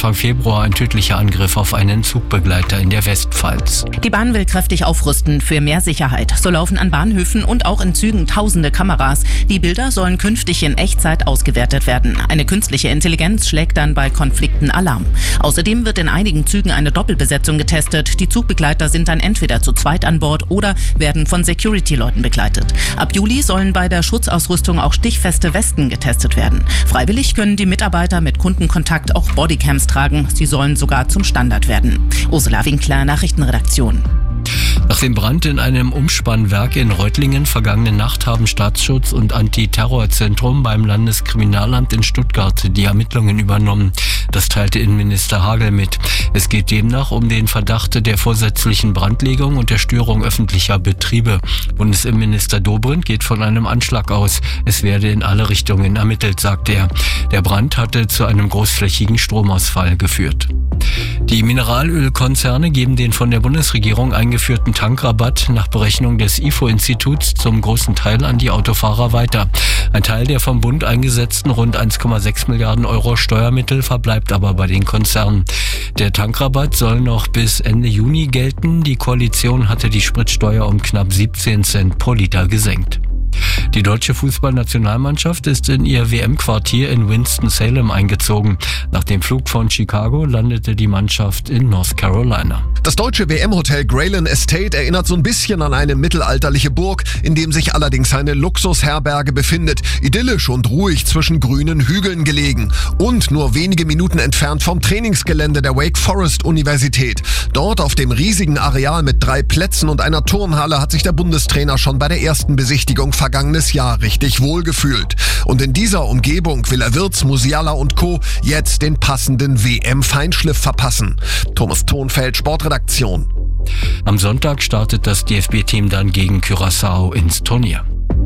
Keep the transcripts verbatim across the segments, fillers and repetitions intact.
Anfang Februar ein tödlicher Angriff auf einen Zugbegleiter in der Westpfalz. Die Bahn will kräftig aufrüsten für mehr Sicherheit. So laufen an Bahnhöfen und auch in Zügen tausende Kameras. Die Bilder sollen künftig in Echtzeit ausgewertet werden. Eine künstliche Intelligenz schlägt dann bei Konflikten Alarm. Außerdem wird in einigen Zügen eine Doppelbesetzung getestet. Die Zugbegleiter sind dann entweder zu zweit an Bord oder werden von Security-Leuten begleitet. Ab Juli sollen bei der Schutzausrüstung auch stichfeste Westen getestet werden. Freiwillig können die Mitarbeiter mit Kundenkontakt auch Bodycams tragen. Sie sollen sogar zum Standard werden. Ursula Winkler, Nachrichtenredaktion. Nach dem Brand in einem Umspannwerk in Reutlingen vergangene Nacht haben Staatsschutz und Antiterrorzentrum beim Landeskriminalamt in Stuttgart die Ermittlungen übernommen. Das teilte Innenminister Hagel mit. Es geht demnach um den Verdacht der vorsätzlichen Brandlegung und der Störung öffentlicher Betriebe. Bundesinnenminister Dobrindt geht von einem Anschlag aus. Es werde in alle Richtungen ermittelt, sagt er. Der Brand hatte zu einem großflächigen Stromausfall geführt. Die Mineralölkonzerne geben den von der Bundesregierung eingeführten Tankrabatt nach Berechnung des I F O-Instituts zum großen Teil an die Autofahrer weiter. Ein Teil der vom Bund eingesetzten rund eins Komma sechs Milliarden Euro Steuermittel verbleibt aber bei den Konzernen. Der Tankrabatt soll noch bis Ende Juni gelten. Die Koalition hatte die Spritsteuer um knapp siebzehn Cent pro Liter gesenkt. Die deutsche Fußballnationalmannschaft ist in ihr W M-Quartier in Winston-Salem eingezogen. Nach dem Flug von Chicago landete die Mannschaft in North Carolina. Das deutsche W M-Hotel Grayland Estate erinnert so ein bisschen an eine mittelalterliche Burg, in dem sich allerdings eine Luxusherberge befindet. Idyllisch und ruhig zwischen grünen Hügeln gelegen und nur wenige Minuten entfernt vom Trainingsgelände der Wake Forest Universität. Dort auf dem riesigen Areal mit drei Plätzen und einer Turnhalle hat sich der Bundestrainer schon bei der ersten Besichtigung vergangenes Jahr richtig wohlgefühlt. Und in dieser Umgebung will er Wirtz, Musiala und Co. jetzt den passenden W M-Feinschliff verpassen. Thomas Thonfeld, Sportredaktion. Am Sonntag startet das D F B-Team dann gegen Curaçao ins Turnier.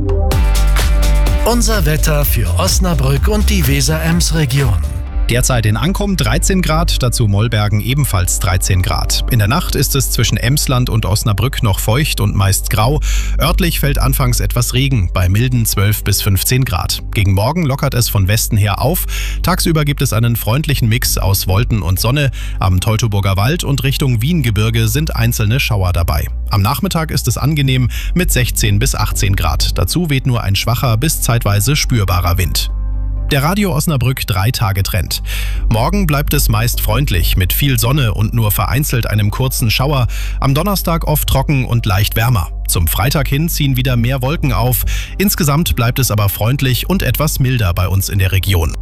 Unser Wetter für Osnabrück und die Weser-Ems-Region. Derzeit in Ankum dreizehn Grad, dazu Mollbergen ebenfalls dreizehn Grad. In der Nacht ist es zwischen Emsland und Osnabrück noch feucht und meist grau. Örtlich fällt anfangs etwas Regen, bei milden zwölf bis fünfzehn Grad. Gegen Morgen lockert es von Westen her auf. Tagsüber gibt es einen freundlichen Mix aus Wolken und Sonne. Am Teutoburger Wald und Richtung Wiengebirge sind einzelne Schauer dabei. Am Nachmittag ist es angenehm mit sechzehn bis achtzehn Grad. Dazu weht nur ein schwacher bis zeitweise spürbarer Wind. Der Radio Osnabrück drei-Tage-Trend. Morgen bleibt es meist freundlich mit viel Sonne und nur vereinzelt einem kurzen Schauer. Am Donnerstag oft trocken und leicht wärmer. Zum Freitag hin ziehen wieder mehr Wolken auf. Insgesamt bleibt es aber freundlich und etwas milder bei uns in der Region.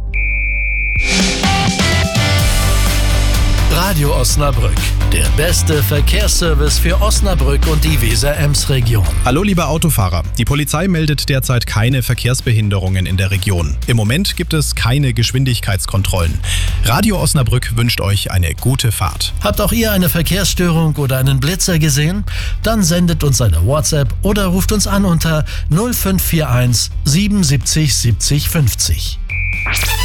Radio Osnabrück, der beste Verkehrsservice für Osnabrück und die Weser-Ems-Region. Hallo liebe Autofahrer, die Polizei meldet derzeit keine Verkehrsbehinderungen in der Region. Im Moment gibt es keine Geschwindigkeitskontrollen. Radio Osnabrück wünscht euch eine gute Fahrt. Habt auch ihr eine Verkehrsstörung oder einen Blitzer gesehen? Dann sendet uns eine WhatsApp oder ruft uns an unter null fünf vier eins siebenundsiebzig siebzig fünfzig.